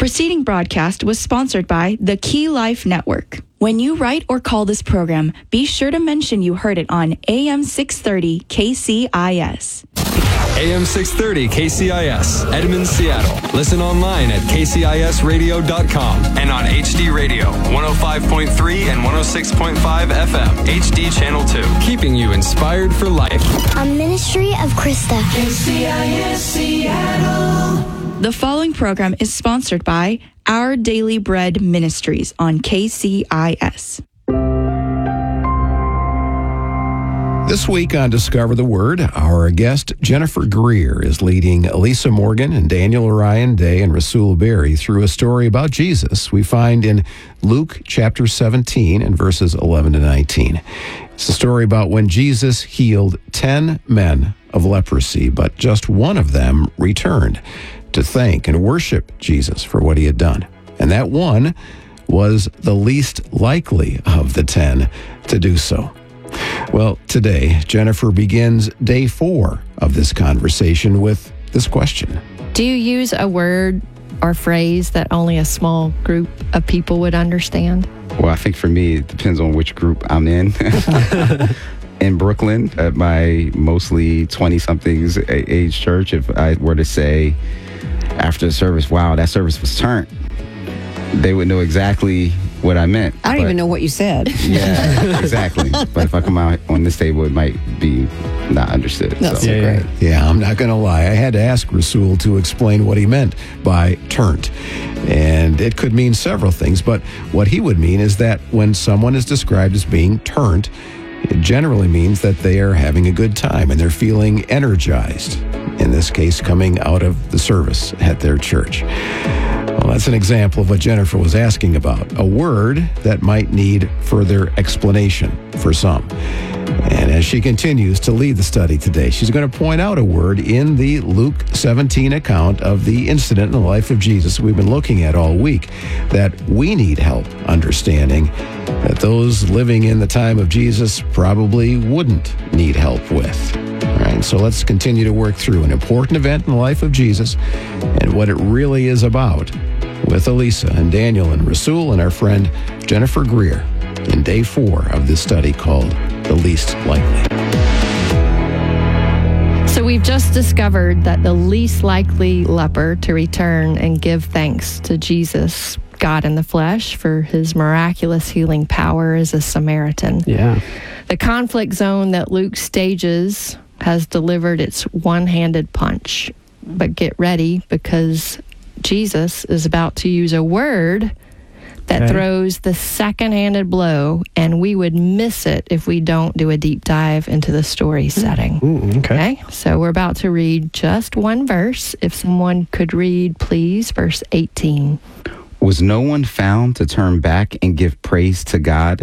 preceding broadcast was sponsored by the Key Life Network. When you write or call this program, be sure to mention you heard it on AM 630 KCIS. AM 630 KCIS, Edmond, Seattle. Listen online at kcisradio.com and on HD Radio, 105.3 and 106.5 FM, HD Channel 2. Keeping you inspired for life. A ministry of Krista. KCIS Seattle. The following program is sponsored by Our Daily Bread Ministries on KCIS. This week on Discover the Word, our guest Jennifer Greer is leading Elisa Morgan and Daniel Orion Day and Rasul Berry through a story about Jesus we find in Luke chapter 17 and verses 11 to 19. It's a story about when Jesus healed 10 men of leprosy, but just one of them returned to thank and worship Jesus for what he had done. And that one was the least likely of the 10 to do so. Well, today, Jennifer begins day 4 of this conversation with this question. Do you use a word or phrase that only a small group of people would understand? Well, I think for me, it depends on which group I'm in. In Brooklyn, at my mostly 20-somethings age church, if I were to say after the service, wow, that service was turned, they would know exactly what I meant. I don't even know what you said. Yeah, exactly. But if I come out on this table, it might be not understood. That's so great. Yeah, I'm not going to lie. I had to ask Rasul to explain what he meant by turned. And it could mean several things, but what he would mean is that when someone is described as being turned, it generally means that they are having a good time and they're feeling energized, in this case, coming out of the service at their church. Well, that's an example of what Jennifer was asking about, a word that might need further explanation for some. And as she continues to lead the study today, she's going to point out a word in the Luke 17 account of the incident in the life of Jesus we've been looking at all week that we need help understanding, that those living in the time of Jesus probably wouldn't need help with. All right, so let's continue to work through an important event in the life of Jesus and what it really is about with Elisa and Daniel and Rasul and our friend Jennifer Greer in day 4 of this study called The Least Likely. So we've just discovered that the least likely leper to return and give thanks to Jesus, God in the flesh, for his miraculous healing power is a Samaritan. Yeah. The conflict zone that Luke stages has delivered its one-handed punch. But get ready, because Jesus is about to use a word that throws the second-handed blow, and we would miss it if we don't do a deep dive into the story setting. Ooh, okay. So we're about to read just one verse. If someone could read, please, verse 18. Was no one found to turn back and give praise to God